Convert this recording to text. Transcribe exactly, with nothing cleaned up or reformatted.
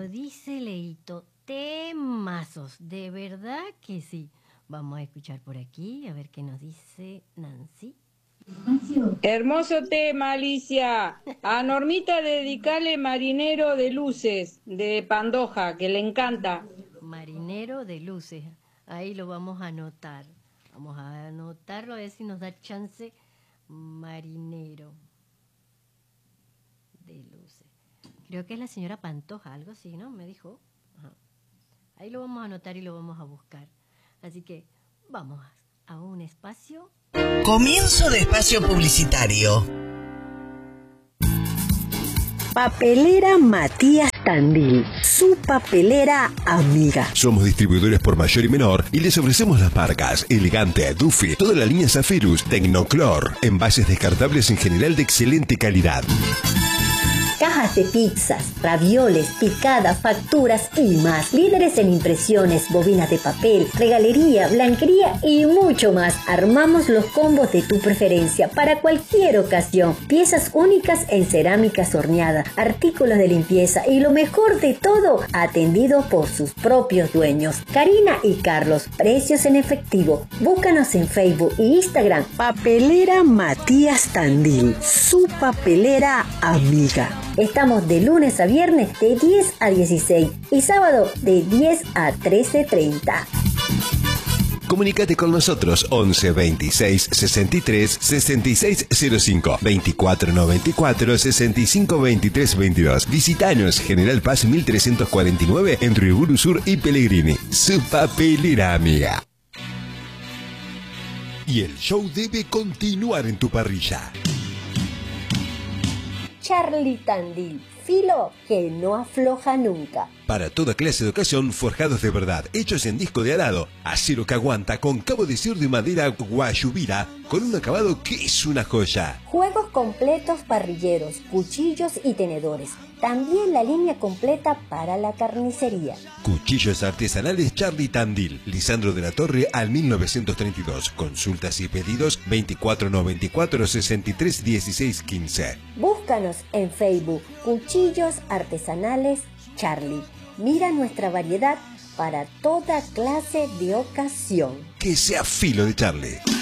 dice Leito, temazos, de verdad que sí. Vamos a escuchar por aquí, a ver qué nos dice Nancy. Hermoso tema, Alicia. A Normita dedicarle Marinero de Luces, de Pandoja, que le encanta. Marinero de Luces, ahí lo vamos a anotar. Vamos a anotarlo a ver si nos da chance. Marinero de Luces. Creo que es la señora Pantoja, algo así, ¿no? Me dijo. Ajá. Ahí lo vamos a anotar y lo vamos a buscar. Así que vamos a un espacio. Comienzo de espacio publicitario. Papelera Matías Tandil, su papelera amiga. Somos distribuidores por mayor y menor y les ofrecemos las marcas Elegante, Duffy, toda la línea Zafirus, Tecnoclor, envases descartables en general de excelente calidad. Cajas de pizzas, ravioles, picadas, facturas y más. Líderes en impresiones, bobinas de papel, regalería, blanquería y mucho más. Armamos los combos de tu preferencia para cualquier ocasión. Piezas únicas en cerámicas horneadas, artículos de limpieza y lo mejor de todo, atendido por sus propios dueños. Karina y Carlos, precios en efectivo. Búscanos en Facebook e Instagram. Papelera Matías Tandil, su papelera amiga. Estamos de lunes a viernes de diez a dieciséis y sábado de diez a trece treinta. Comunícate con nosotros once veintiséis sesenta y tres sesenta y seis cero cinco, veinticuatro noventa y cuatro sesenta y cinco veintitrés veintidós. Visitanos General Paz mil trescientos cuarenta y nueve entre Uriburu Sur y Pellegrini. Su papelera amiga. Y el show debe continuar en tu parrilla. Charlie Tandil, filo que no afloja nunca. Para toda clase de ocasión, forjados de verdad, hechos en disco de arado, acero que aguanta, con cabo de cierre de madera guayubira, con un acabado que es una joya. Juegos completos parrilleros, cuchillos y tenedores. También la línea completa para la carnicería. Cuchillos artesanales Charlie Tandil, Lisandro de la Torre al mil novecientos treinta y dos. Consultas y pedidos veinticuatro noventa y cuatro sesenta y tres dieciséis quince. Búscanos en Facebook, Cuchillos Artesanales Charlie. Mira nuestra variedad para toda clase de ocasión. Que sea filo de Charlie.